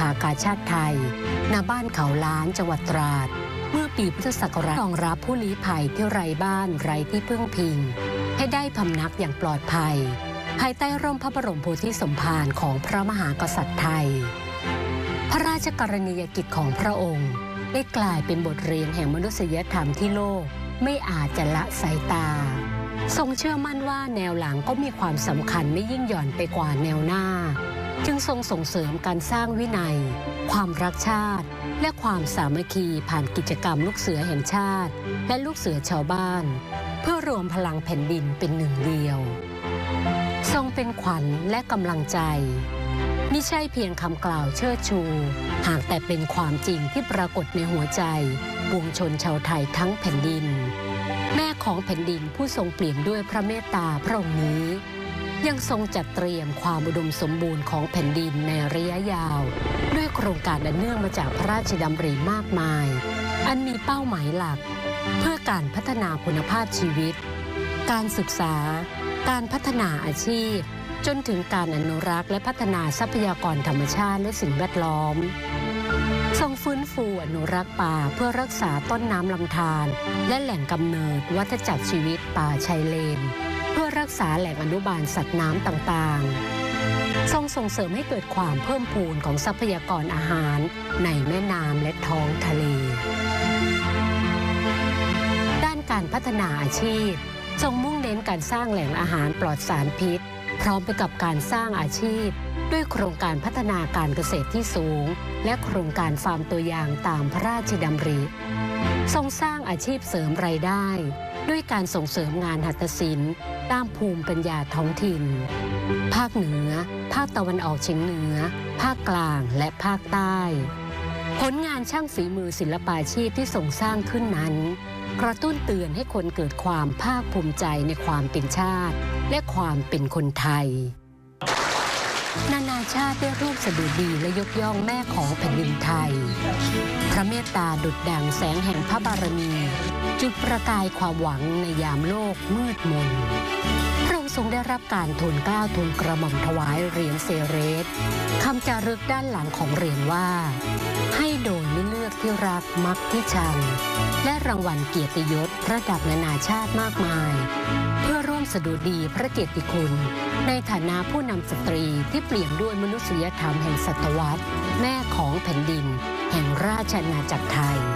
ากาชาดไทยณบ้านเขาล้านจังหวัดตราดเมื่อปีพุทธศักราชรองรับผู้ลี้ภัยที่ไร้บ้านไร้ที่พึ่งพิงให้ได้พำนักอย่างปลอดภัยภายใต้ร่มพระบรมโพธิสมภารของพระมหากษัตริย์ไทยพระราชกรณียกิจของพระองค์ได้กลายเป็นบทเรียนแห่งมนุษยธรรมที่โลกไม่อาจจะละสายตาทรงเชื่อมั่นว่าแนวหลังก็มีความสำคัญไม่ยิ่งหย่อนไปกว่าแนวหน้าจึงทรงส่งเสริมการสร้างวินัยความรักชาติและความสามัคคีผ่านกิจกรรมลูกเสือแห่งชาติและลูกเสือชาวบ้านเพื่อรวมพลังแผ่นดินเป็นหนึ่งเดียวทรงเป็นขวัญและกำลังใจมิใช่เพียงคำกล่าวเชิดชูหากแต่เป็นความจริงที่ปรากฏในหัวใจปวงชนชาวไทยทั้งแผ่นดินแม่ของแผ่นดินผู้ทรงเปี่ยมด้วยพระเมตตาพระองค์นี้ยังทรงจัดเตรียมความอุดมสมบูรณ์ของแผ่นดินในระยะยาวด้วยโครงการอันเนื่องมาจากพระราชดำริมากมายอันมีเป้าหมายหลักเพื่อการพัฒนาคุณภาพชีวิตการศึกษาการพัฒนาอาชีพจนถึงการอนุรักษ์และพัฒนาทรัพยากรธรรมชาติและสิ่งแวดล้อมทรงฟื้นฟูอนุรักษ์ป่าเพื่อรักษาต้นน้ำลำธารและแหล่งกำเนิดวัฏจักรชีวิตป่าชายเลนเพื่อรักษาแหล่งอนุบาลสัตว์น้ำต่างๆทรงส่งเสริมให้เกิดความเพิ่มพูนของทรัพยากรอาหารในแม่น้ำและท้องทะเลด้านการพัฒนาอาชีพทรงมุ่งเน้นการสร้างแหล่งอาหารปลอดสารพิษพร้อมไปกับการสร้างอาชีพด้วยโครงการพัฒนาการเกษตรที่สูงและโครงการฟาร์มตัวอย่างตามพระราชดำริทรงสร้างอาชีพเสริมรายได้ด้วยการส่งเสริมงานหัตถศิลป์ตามภูมิปัญญาท้องถิ่นภาคเหนือภาคตะวันออกเฉียงเหนือภาคกลางและภาคใต้ผลงานช่างฝีมือศิลปาชีพที่ทรงสร้างขึ้นนั้นกระตุ้นเตือนให้คนเกิดความภาคภูมิใจในความเป็นชาติและความเป็นคนไทยนานาชาติได้ร่วมสดุดีและยกย่องแม่ของแผ่นดินไทยพระเมตตาดุจดั่งแสงแห่งพระบารมีจุดประกายความหวังในยามโลกมืดมนพระองค์ทรงได้รับการทูลเกล้าทูลกระหม่อมถวายเหรียญเซเรสคำจารึกด้านหลังของเหรียญว่าให้โดยไม่เลือกที่รักมักที่ชังและรางวัลเกียรติยศระดับนานาชาติมากมายเพื่อร่วมสดุดีพระเกียรติคุณในฐานะผู้นำสตรีที่เปลี่ยนด้วยมนุษยธรรมแห่งศตวรรษแม่ของแผ่นดินแห่งราชอาณาจักรไทย